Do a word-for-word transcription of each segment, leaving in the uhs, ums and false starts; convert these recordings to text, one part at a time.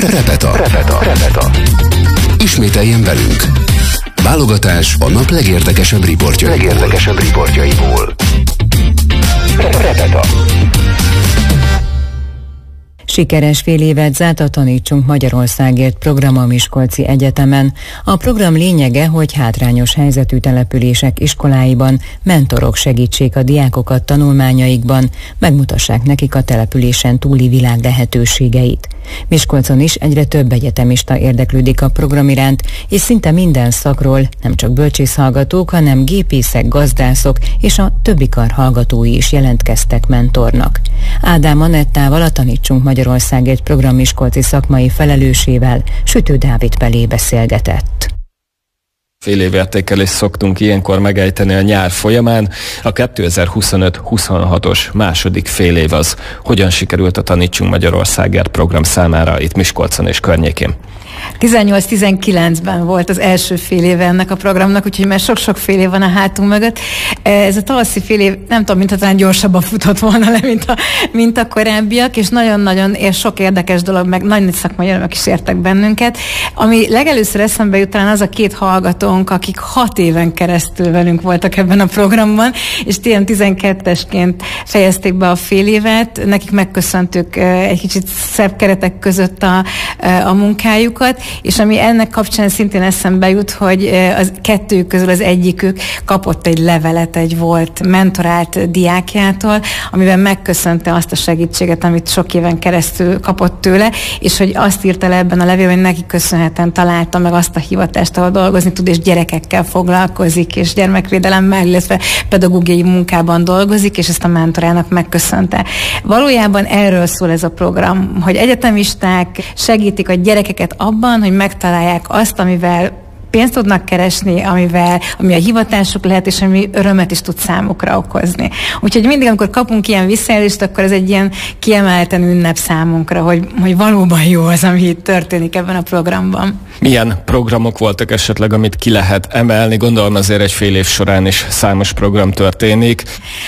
Repeta. Repeta. Repeta. Ismételjen velünk. Válogatás a nap legérdekesebb riportjaiból. Legérdekesebb riportjaiból. Repeta. Sikeres fél évet zárt a Tanítsunk Magyarországért program a Miskolci Egyetemen. A program lényege, hogy hátrányos helyzetű települések iskoláiban mentorok segítsék a diákokat tanulmányaikban, megmutassák nekik a településen túli világ lehetőségeit. Miskolcon is egyre több egyetemista érdeklődik a program iránt, és szinte minden szakról nem csak bölcsészhallgatók, hanem gépészek, gazdászok és a többi kar hallgatói is jelentkeztek mentornak. Ádám Anettával, a Tanítsunk Magyarországért program miskolci szakmai felelősével Sütő Dávid Pelé beszélgetett. Fél évértékelést szoktunk ilyenkor megejteni a nyár folyamán. A kétezer-huszonöt huszonhatos második fél év az hogyan sikerült a Tanítsunk Magyarországért program számára itt Miskolcon és környékén? tizennyolc-tizenkilencben volt az első fél éve ennek a programnak, úgyhogy már sok-sok fél év van a hátunk mögött. Ez a tavaszi fél év, nem tudom, mintha talán gyorsabban futott volna le, mint a, mint a korábbiak, és nagyon-nagyon és sok érdekes dolog, meg nagy-nagy szakmai örömök is értek bennünket. Ami legelőször eszembe jut, talán az a két hallgatónk, akik hat éven keresztül velünk voltak ebben a programban, és ilyen tizenkettesként fejezték be a fél évet. Nekik megköszöntük egy kicsit szebb keretek között a, a munkájukat, és ami ennek kapcsán szintén eszembe jut, hogy az kettőjük közül az egyikük kapott egy levelet egy volt mentorált diákjától, amiben megköszönte azt a segítséget, amit sok éven keresztül kapott tőle, és hogy azt írta le ebben a levélben, hogy neki köszönhetően találta meg azt a hivatást, ahol dolgozni tud, és gyerekekkel foglalkozik, és gyermekvédelemmel, illetve pedagógiai munkában dolgozik, és ezt a mentorának megköszönte. Valójában erről szól ez a program, hogy egyetemisták segítik a gyerekeket abban, hogy megtalálják azt, amivel pénzt tudnak keresni, amivel, ami a hivatásuk lehet, és ami örömet is tud számukra okozni. Úgyhogy mindig, amikor kapunk ilyen visszajelzést, akkor ez egy ilyen kiemelten ünnep számunkra, hogy, hogy valóban jó az, ami itt történik ebben a programban. Milyen programok voltak esetleg, amit ki lehet emelni? Gondolom azért egy fél év során is számos program történik.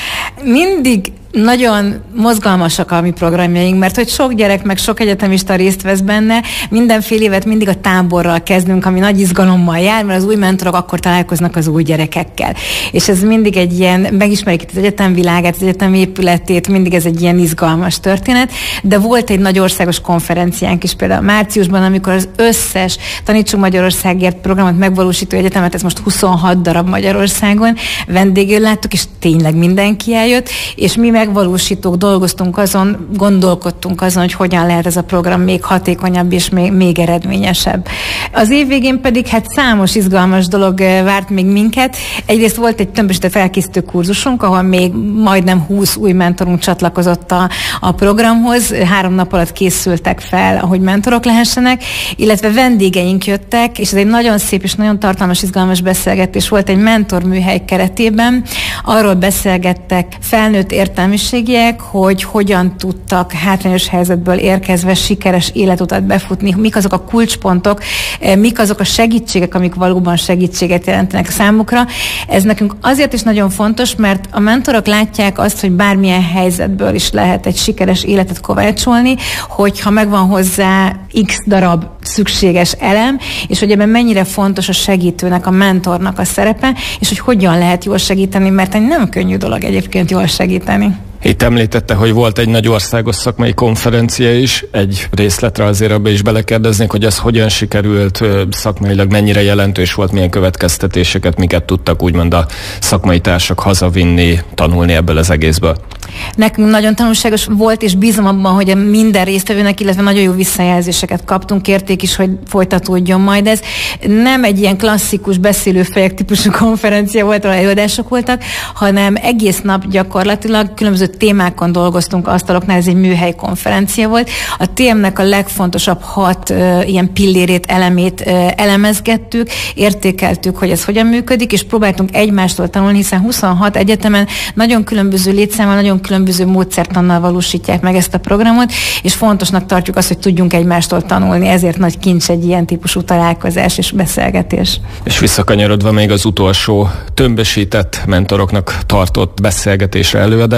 Mindig nagyon mozgalmasak a mi programjaink, mert hogy sok gyerek, meg sok egyetemista részt vesz benne, minden fél évet mindig a táborral kezdünk, ami nagy izgalommal jár, mert az új mentorok akkor találkoznak az új gyerekekkel. És ez mindig egy ilyen, megismerik itt az egyetem világát, az egyetem épületét, mindig ez egy ilyen izgalmas történet, de volt egy nagy országos konferenciánk is például márciusban, amikor az összes Tanítsunk Magyarországért programot megvalósító egyetemet, ez most huszonhat darab Magyarországon, vendégül láttuk, és tényleg mindenki eljött, és mi megvalósítók dolgoztunk azon, gondolkodtunk azon, hogy hogyan lehet ez a program még hatékonyabb és még, még eredményesebb. Az év végén pedig hát számos izgalmas dolog várt még minket. Egyrészt volt egy tömbösített felkészítő kurzusunk, ahol még majdnem húsz új mentorunk csatlakozott a, a programhoz. Három nap alatt készültek fel, ahogy mentorok lehessenek, illetve vendégeink jöttek, és ez egy nagyon szép és nagyon tartalmas, izgalmas beszélgetés volt egy mentorműhely keretében. Arról beszélgettek felnőtt értelmiségiek, hogy hogyan tudtak hátrányos helyzetből érkezve sikeres életutat befutni, mik azok a kulcspontok, mik azok a segítségek, amik valóban segítséget jelentenek számukra. Ez nekünk azért is nagyon fontos, mert a mentorok látják azt, hogy bármilyen helyzetből is lehet egy sikeres életet kovácsolni, hogyha megvan hozzá x darab szükséges elem, és hogy ebben mennyire fontos a segítőnek, a mentornak a szerepe, és hogy hogyan lehet jól segíteni, mert egy nem könnyű dolog egyébként jól segíteni. Itt említette, hogy volt egy nagy országos szakmai konferencia is, egy részletre azért abba is belekérdeznék, hogy ez hogyan sikerült, szakmailag mennyire jelentős volt, milyen következtetéseket, miket tudtak úgymond a szakmai társak hazavinni, tanulni ebből az egészből. Nekünk nagyon tanulságos volt, és bízom abban, hogy minden résztvevőnek, illetve nagyon jó visszajelzéseket kaptunk, kérték is, hogy folytatódjon majd ez. Nem egy ilyen klasszikus beszélőfejek típusú konferencia volt, ahol előadások voltak, hanem egész nap gyakorlatilag különböző témákon dolgoztunk asztaloknál, ez egy műhely konferencia volt. A témnek a legfontosabb hat uh, ilyen pillérét, elemét uh, elemezgettük, értékeltük, hogy ez hogyan működik, és próbáltunk egymástól tanulni, hiszen huszonhat egyetemen nagyon különböző létszámmal, nagyon különböző módszertannal valósítják meg ezt a programot, és fontosnak tartjuk azt, hogy tudjunk egymástól tanulni, ezért nagy kincs egy ilyen típusú találkozás és beszélgetés. És visszakanyarodva még az utolsó tömbösített mentoroknak tartott beszélgetésre, előadásra,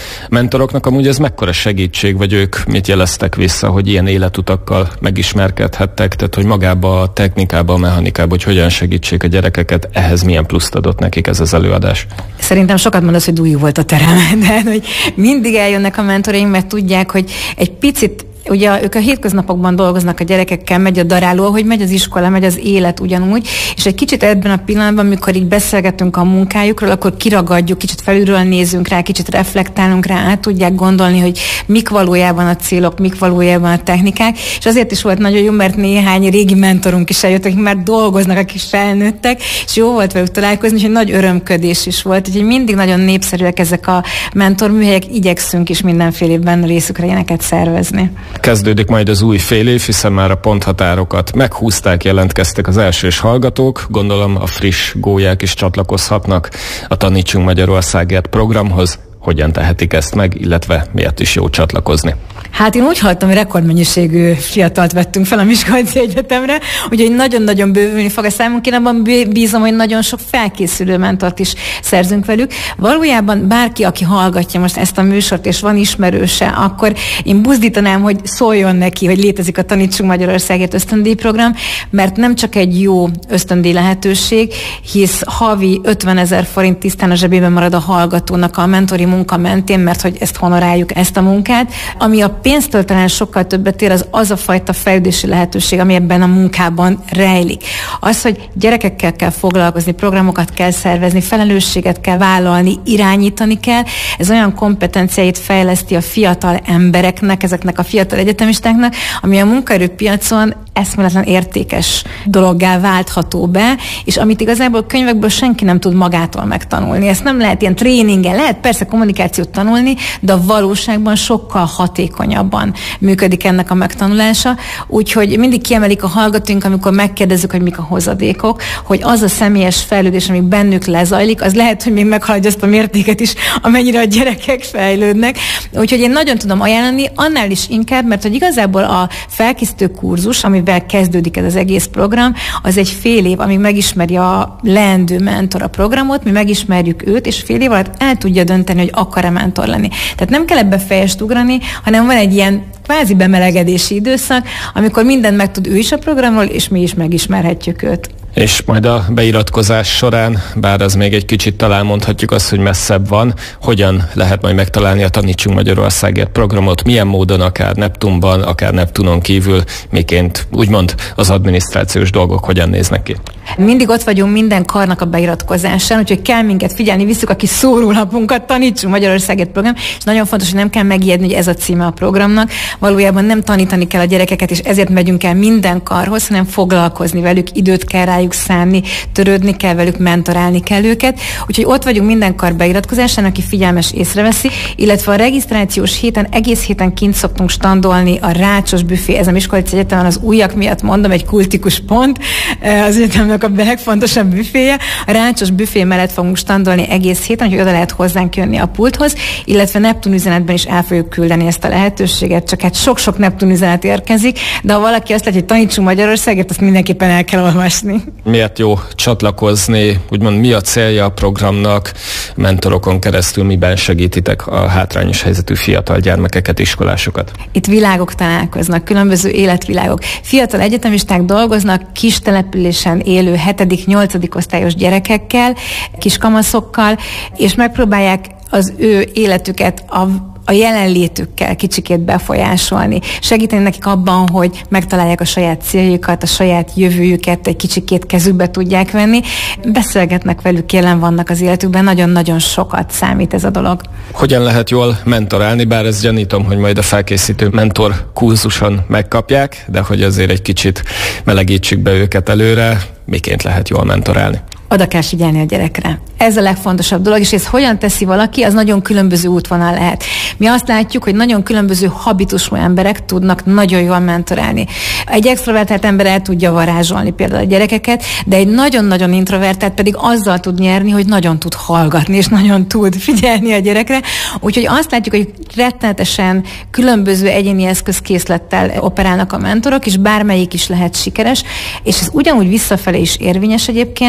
mentoroknak amúgy ez mekkora segítség, vagy ők mit jeleztek vissza, hogy ilyen életutakkal megismerkedhettek, tehát hogy magába a technikába, a mechanikába, hogy hogyan segítsék a gyerekeket, ehhez milyen pluszt adott nekik ez az előadás? Szerintem sokat mondasz, hogy dújú volt a terem, de hogy mindig eljönnek a mentoraink, mert tudják, hogy egy picit ugye ők a hétköznapokban dolgoznak a gyerekekkel, megy a daráló, hogy megy az iskola, megy az élet ugyanúgy, és egy kicsit ebben a pillanatban, amikor így beszélgetünk a munkájukról, akkor kiragadjuk, kicsit felülről nézünk rá, kicsit reflektálunk rá, át tudják gondolni, hogy mik valójában a célok, mik valójában a technikák, és azért is volt nagyon jó, mert néhány régi mentorunk is eljött, akik már dolgoznak, akik felnőttek, és jó volt velük találkozni, és egy nagy örömködés is volt, úgyhogy mindig nagyon népszerűek ezek a mentorműhelyek, igyekszünk is mindenféle évben részükre ilyeneket szervezni. Kezdődik majd az új fél év, hiszen már a ponthatárokat meghúzták, jelentkeztek az elsős hallgatók. Gondolom a friss gólyák is csatlakozhatnak a Tanítsunk Magyarországért programhoz. Hogyan tehetik ezt meg, illetve miért is jó csatlakozni? Hát én úgy hallottam, hogy rekordmennyiségű fiatalt vettünk fel a Miskolci Egyetemre, úgyhogy nagyon-nagyon bővülni fog a számunk. Én abban bízom, hogy nagyon sok felkészülő mentort is szerzünk velük. Valójában bárki, aki hallgatja most ezt a műsort, és van ismerőse, akkor én buzdítanám, hogy szóljon neki, hogy létezik a Tanítsunk Magyarországért ösztöndíjprogram, mert nem csak egy jó ösztöndíj lehetőség, hisz havi ötvenezer forint tisztán a zsebében marad a hallgatónak a mentori munka mentén, mert hogy ezt honoráljuk, ezt a munkát. Ami a pénztől talán sokkal többet ér, az az a fajta fejlődési lehetőség, ami ebben a munkában rejlik. Az, hogy gyerekekkel kell foglalkozni, programokat kell szervezni, felelősséget kell vállalni, irányítani kell, ez olyan kompetenciáit fejleszti a fiatal embereknek, ezeknek a fiatal egyetemistáknak, ami a munkaerőpiacon eszméletlen értékes dologgá váltható be, és amit igazából könyvekből senki nem tud magától megtanulni. Ezt nem lehet ilyen tréningen, lehet persze kommunikációt tanulni, de a valóságban sokkal hatékonyabban működik ennek a megtanulása. Úgyhogy mindig kiemelik a hallgatóink, amikor megkérdezzük, hogy mik a hozadékok, hogy az a személyes fejlődés, ami bennük lezajlik, az lehet, hogy még meghaladja azt a mértéket is, amennyire a gyerekek fejlődnek. Úgyhogy én nagyon tudom ajánlani, annál is inkább, mert hogy igazából a felkészítő kurzus, amivel kezdődik ez az egész program, az egy fél év, amíg megismeri a leendő mentor a programot, mi megismerjük őt, és fél év alatt el tudja dönteni, hogy akar-e mentor lenni. Tehát nem kell ebbe fejest ugrani, hanem van egy ilyen kvázi bemelegedési időszak, amikor mindent megtud ő is a programról, és mi is megismerhetjük őt. És majd a beiratkozás során, bár az még egy kicsit talán mondhatjuk azt, hogy messzebb van, hogyan lehet majd megtalálni a Tanítsunk Magyarországért programot, milyen módon, akár Neptunban, akár Neptunon kívül, miként úgymond az adminisztrációs dolgok hogyan néznek ki? Mindig ott vagyunk minden karnak a beiratkozásán, úgyhogy kell minket figyelni, visszük a kis szórólapunkat, Tanítsunk Magyarországért program, és nagyon fontos, hogy nem kell megijedni, hogy ez a címe a programnak. Valójában nem tanítani kell a gyerekeket, és ezért megyünk el minden karhoz, hanem foglalkozni velük, időt kell rájuk szánni, törődni kell velük, mentorálni kell őket. Úgyhogy ott vagyunk minden kar beiratkozásán, aki figyelmes észreveszi, illetve a regisztrációs héten, egész héten kint szoktunk standolni a Rácsos büfé, ez a Miskolci Egyetemen az újak miatt mondom, egy kultikus pont, az egyetemnek a legfontosabb büféje. A Rácsos büfé mellett fogunk standolni egész héten, hogy oda lehet hozzánk jönni a pulthoz, illetve Neptun üzenetben is el fogjuk küldeni ezt a lehetőséget, csak hát sok-sok Neptun üzenet érkezik, de ha valaki azt látja, hogy Tanítsunk Magyarországért, azt mindenképpen el kell olvasni. Miért jó csatlakozni, úgymond mi a célja a programnak, mentorokon keresztül miben segítitek a hátrányos helyzetű fiatal gyermekeket, iskolásokat? Itt világok találkoznak, különböző életvilágok. Fiatal egyetemisták dolgoznak kis településen élő hetedik nyolcadik osztályos gyerekekkel, kis kamaszokkal, és megpróbálják az ő életüket a a jelenlétükkel kicsikét befolyásolni. Segíteni nekik abban, hogy megtalálják a saját céljukat, a saját jövőjüket, egy kicsikét kezükbe tudják venni. Beszélgetnek velük, jelen vannak az életükben, nagyon-nagyon sokat számít ez a dolog. Hogyan lehet jól mentorálni, bár ezt gyanítom, hogy majd a felkészítő mentor kurzuson megkapják, de hogy azért egy kicsit melegítsük be őket előre, miként lehet jól mentorálni? Oda kell figyelni a gyerekre. Ez a legfontosabb dolog, és ez hogyan teszi valaki, az nagyon különböző útvonal lehet. Mi azt látjuk, hogy nagyon különböző habitusú emberek tudnak nagyon jól mentorálni. Egy extrovertált ember el tudja varázsolni például a gyerekeket, de egy nagyon-nagyon introvertált pedig azzal tud nyerni, hogy nagyon tud hallgatni, és nagyon tud figyelni a gyerekre. Úgyhogy azt látjuk, hogy rettenetesen különböző egyéni eszközkészlettel operálnak a mentorok, és bármelyik is lehet sikeres, és ez ugyanúgy visszafelé is érvényes egyébként,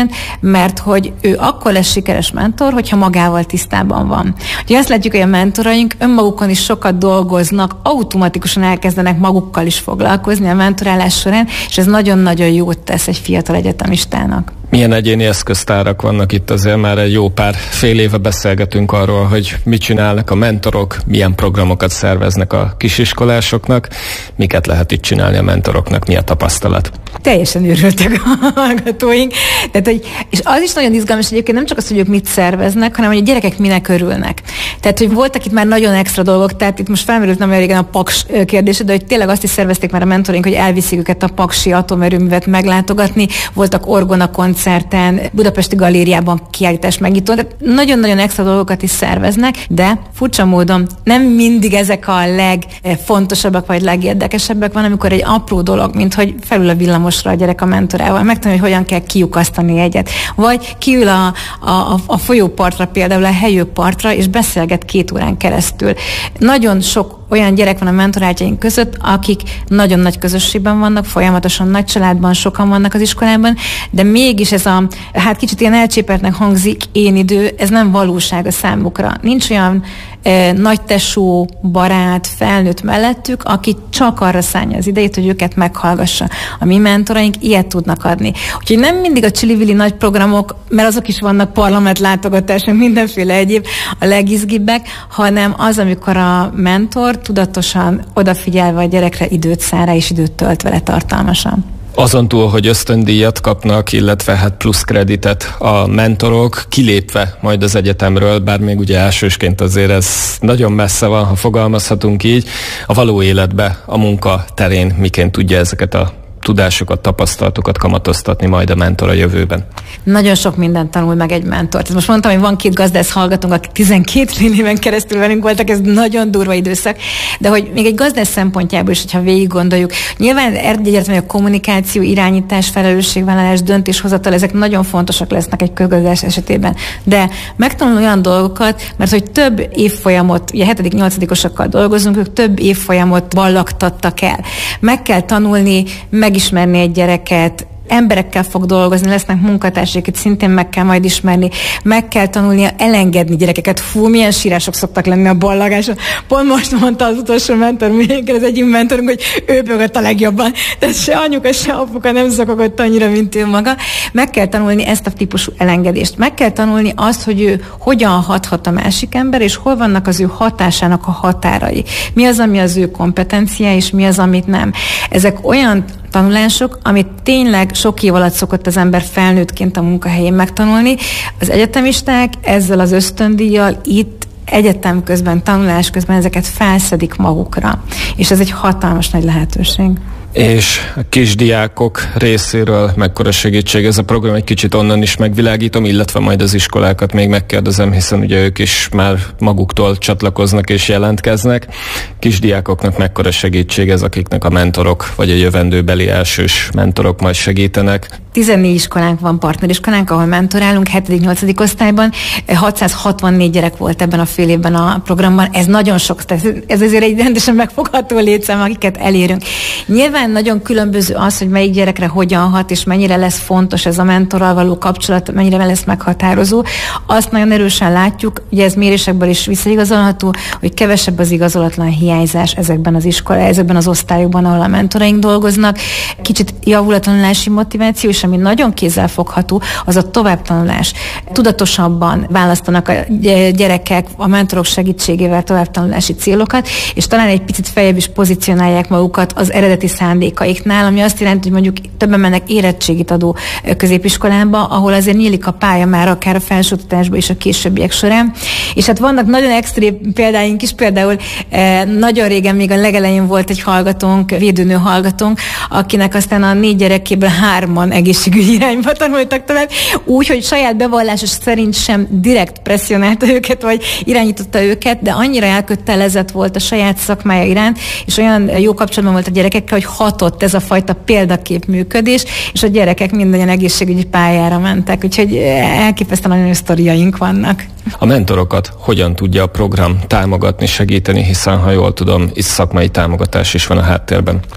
mert hogy ő akkor lesz sikeres mentor, hogyha magával tisztában van. Ugye azt látjuk, hogy a mentoraink önmagukon is sokat dolgoznak, automatikusan elkezdenek magukkal is foglalkozni a mentorálás során, és ez nagyon-nagyon jót tesz egy fiatal egyetemistának. Milyen egyéni eszköztárak vannak itt, azért már egy jó pár fél éve beszélgetünk arról, hogy mit csinálnak a mentorok, milyen programokat szerveznek a kisiskolásoknak, miket lehet itt csinálni a mentoroknak, mi a tapasztalat. Teljesen őrültek a hallgatóink. Tehát, hogy, és az is nagyon izgalmas egyébként, nem csak az, hogy ők mit szerveznek, hanem hogy a gyerekek minek örülnek. Tehát, hogy voltak itt már nagyon extra dolgok, tehát itt most felmerült nem olyan régen a Paks kérdése, de hogy tényleg azt is szervezték már a mentorink, hogy elviszik őket a Paksi atomerőművet meglátogatni, voltak orgona koncerten, Budapesti Galériában kiállítás megnyitó, tehát nagyon-nagyon extra dolgokat is szerveznek, de furcsa módon nem mindig ezek a legfontosabbak vagy legérdekesebbek, van, amikor egy apró dolog, mint hogy felül a villamosra a gyerek a mentorával, megtanulja, hogy hogyan kell kiukasztani egyet. Vagy kiül a, a, a folyópartra, például a helyőpartra, és beszélget két órán keresztül. Nagyon sok olyan gyerek van a mentorátjaink között, akik nagyon nagy közösségben vannak, folyamatosan nagy családban, sokan vannak az iskolában, de mégis ez a, hát kicsit ilyen elcsépeltnek hangzik, én idő, ez nem valóság a számukra. Nincs olyan e, nagytesó, barát, felnőtt mellettük, aki csak arra szánja az idejét, hogy őket meghallgassa. A mi mentoraink ilyet tudnak adni. Úgyhogy nem mindig a csili-vili nagy programok, mert azok is vannak, parlamentlátogatások, mindenféle egyéb, a legizgibbek, hanem az, amikor a mentor tudatosan odafigyelve a gyerekre időt szán rá, és időt tölt vele tartalmasan. Azon túl, hogy ösztöndíjat kapnak, illetve hát plusz kreditet a mentorok, kilépve majd az egyetemről, bár még ugye elsősként azért ez nagyon messze van, ha fogalmazhatunk így, a való életbe, a munka terén miként tudja ezeket a tudásokat, tapasztalatokat kamatoztatni majd a mentor a jövőben. Nagyon sok mindent tanul meg egy mentor. Tehát most mondtam, hogy van két gazdász hallgatónk, akik tizenkét éven keresztül velünk voltak, ez nagyon durva időszak, de hogy még egy gazdász szempontjából is, hogyha végig gondoljuk, nyilván egyértelműen a kommunikáció, irányítás, felelősségvállalás, döntéshozatal, ezek nagyon fontosak lesznek egy közgazdás esetében. De megtanul olyan dolgokat, mert hogy több évfolyamot, ugye hetedik-nyolcadikosokkal dolgozunk, ők több évfolyamot ballagtattak el. Meg kell tanulni, megismerni egy gyereket, emberekkel fog dolgozni, lesznek munkatársai, akit szintén meg kell majd ismerni, meg kell tanulnia elengedni gyerekeket. Fú, milyen sírások szoktak lenni a ballagáson. Pont most mondta az utolsó mentor, az egyik mentorunk, hogy ő bögött a legjobban. Tehát se anyuka, se apuka nem szokogott annyira, mint ő maga. Meg kell tanulni ezt a típusú elengedést. Meg kell tanulni azt, hogy ő hogyan hathat a másik ember, és hol vannak az ő hatásának a határai. Mi az, ami az ő kompetenciá, és mi az, amit nem. Ezek olyan tanulások, amit tényleg sok év alatt szokott az ember felnőttként a munkahelyén megtanulni. Az egyetemisták ezzel az ösztöndíjjal itt egyetem közben, tanulás közben ezeket felszedik magukra. És ez egy hatalmas nagy lehetőség. És a kisdiákok részéről mekkora segítség ez a program, egy kicsit onnan is megvilágítom, illetve majd az iskolákat még megkérdezem, hiszen ugye ők is már maguktól csatlakoznak és jelentkeznek. Kisdiákoknak mekkora segítség ez, akiknek a mentorok, vagy a jövendőbeli elsős mentorok majd segítenek? tizennégy iskolánk van, partneriskolánk, ahol mentorálunk, hetedik-nyolcadik osztályban. hatszázhatvannégy gyerek volt ebben a fél évben a programban. Ez nagyon sok, ez azért egy rendesen megfogható létszám, akiket elérünk. Nyilván nagyon különböző az, hogy melyik gyerekre hogyan hat, és mennyire lesz fontos ez a mentorral való kapcsolat, mennyire lesz meghatározó. Azt nagyon erősen látjuk, ugye ez mérésekből is visszaigazolható, hogy kevesebb az igazolatlan hiányzás ezekben az iskolában, ezekben az osztályokban, ahol a mentoraink dolgoznak. Kicsit javul a tanulási motiváció, és ami nagyon kézzelfogható, az a továbbtanulás. Tudatosabban választanak a gyerekek a mentorok segítségével továbbtanulási célokat, és talán egy picit feljebb is pozícionálják magukat az eredeti szándékaiknál, ami azt jelenti, hogy mondjuk többen mennek érettségit adó középiskolába, ahol azért nyílik a pálya már akár a felsőoktatásba és a későbbiek során. És hát vannak nagyon extrém példáink is, például eh, nagyon régen még a legelején volt egy hallgatónk, védőnő hallgatónk, akinek aztán a négy gyerekéből hárman egészségügyi irányba tanultak tovább, úgy, hogy saját bevallásos szerint sem direkt presszionálta őket, vagy irányította őket, de annyira elkötelezett volt a saját szakmája iránt, és olyan jó kapcsolatban volt a gyerekekkel, hogy hatott ez a fajta példakép működés, és a gyerekek mindannyian egészségügyi pályára mentek, úgyhogy elképesztően nagyon sztoriaink vannak. A mentorokat hogyan tudja a program támogatni, segíteni, hiszen ha jól tudom, itt szakmai támogatás is van a háttérben.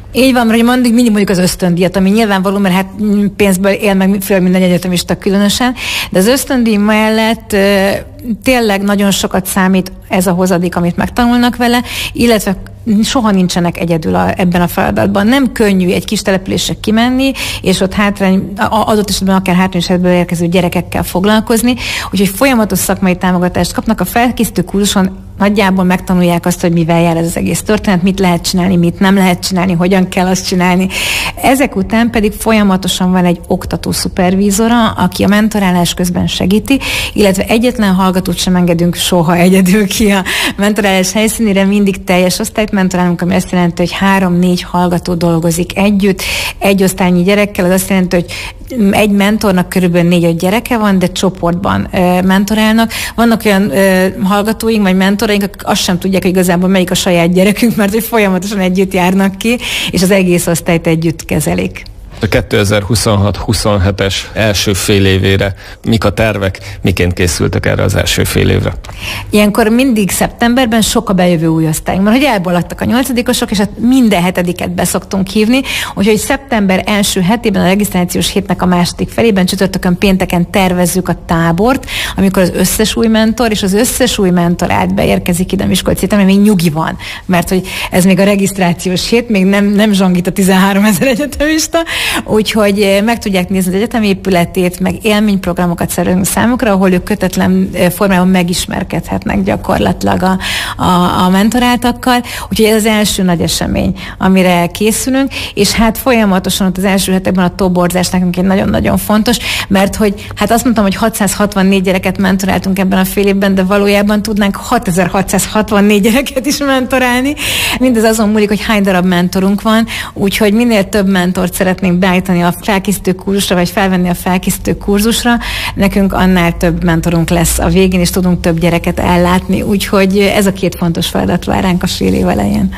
Így van, mert mindig, mindig mondjuk az ösztöndíjat, ami nyilvánvaló, mert hát pénzből él meg fél minden egyetemista különösen, de az ösztöndíj mellett tényleg nagyon sokat számít ez a hozadék, amit megtanulnak vele, illetve soha nincsenek egyedül a, ebben a feladatban. Nem könnyű egy kis településre kimenni, és ott hátrány, adott esetben akár hátrányos helyzetből érkező gyerekekkel foglalkozni, úgyhogy folyamatos szakmai támogatást kapnak. A felkészítő kurzuson nagyjából megtanulják azt, hogy mivel jár ez az egész történet, mit lehet csinálni, mit nem lehet csinálni, hogyan kell azt csinálni. Ezek után pedig folyamatosan van egy oktató szupervízora, aki a mentorálás közben segíti, illetve egyetlen hallgatót sem engedünk soha egyedül ki a mentorálás helyszínére, mindig teljes osztályt mentorálunk, ami azt jelenti, hogy három-négy hallgató dolgozik együtt, egy osztálynyi gyerekkel, az azt jelenti, hogy egy mentornak körülbelül négy-öt gyereke van, de csoportban ö, mentorálnak. Vannak olyan ö, hallgatóink, vagy mentoraink, akik azt sem tudják, hogy igazából melyik a saját gyerekünk, mert hogy folyamatosan együtt járnak ki, és az egész osztályt együtt kezelik. A kétezer-huszonhat huszonhetes első fél évére mik a tervek, miként készültek erre az első fél évre? Ilyenkor mindig szeptemberben sok a bejövő új osztályunk, mert hogy elballadtak a nyolcadikosok, és hát minden hetediket beszoktunk hívni, úgyhogy szeptember első hetében, a regisztrációs hétnek a második felében, csütörtökön, pénteken tervezzük a tábort, amikor az összes új mentor és az összes új mentor át beérkezik ide a Miskolci Egyetemre, még nyugi van, mert hogy ez még a regisztrációs hét, még nem, nem zsongít a tizenháromezer egyetemista, úgyhogy meg tudják nézni az egyetem épületét, meg élményprogramokat szervezünk számukra, ahol ők kötetlen formában megismerkedhetnek gyakorlatilag a, a, a mentoráltakkal. Úgyhogy ez az első nagy esemény, amire készülünk, és hát folyamatosan ott az első hetekben a toborzás nekünk egy nagyon-nagyon fontos, mert hogy hát azt mondtam, hogy hatszázhatvannégy gyereket mentoráltunk ebben a fél évben, de valójában tudnánk hatezer-hatszázhatvannégy gyereket is mentorálni. Mindez azon múlik, hogy hány darab mentorunk van, úgyhogy minél több mentort szeretnénk beállítani a felkészítő kurzusra, vagy felvenni a felkészítő kurzusra, nekünk annál több mentorunk lesz a végén, és tudunk több gyereket ellátni, úgyhogy ez a két fontos feladat vár ránk a fél év elején.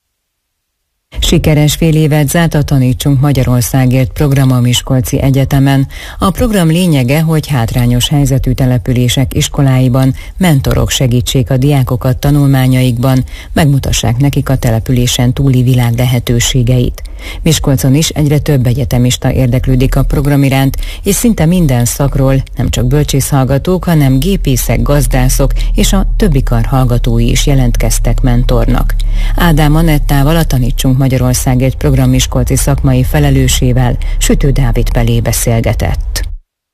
Sikeres fél évet zárt a Tanítsunk Magyarországért program a Miskolci Egyetemen. A program lényege, hogy hátrányos helyzetű települések iskoláiban mentorok segítsék a diákokat tanulmányaikban, megmutassák nekik a településen túli világ lehetőségeit. Miskolcon is egyre több egyetemista érdeklődik a program iránt, és szinte minden szakról nem csak bölcsészhallgatók, hanem gépészek, gazdászok és a többi kar hallgatói is jelentkeztek mentornak. Ádám Anettával, a Tanítsunk Magyarországért program miskolci szakmai felelősével Sütő Dávid Pelé beszélgetett.